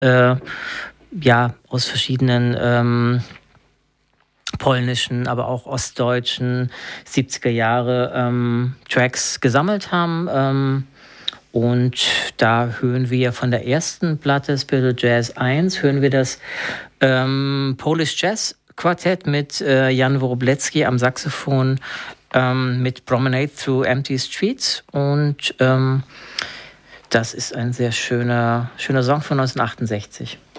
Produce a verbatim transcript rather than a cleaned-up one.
äh, ja, aus verschiedenen ähm, polnischen, aber auch ostdeutschen siebziger Jahre ähm, Tracks gesammelt haben. Ähm, und da hören wir von der ersten Platte Spiritual Jazz eins, hören wir das ähm, Polish Jazz Quartett mit äh, Jan Wróblecki am Saxophon, ähm, mit Promenade Through Empty Streets. Und ähm, das ist ein sehr schöner, schöner Song von neunzehnhundertachtundsechzig.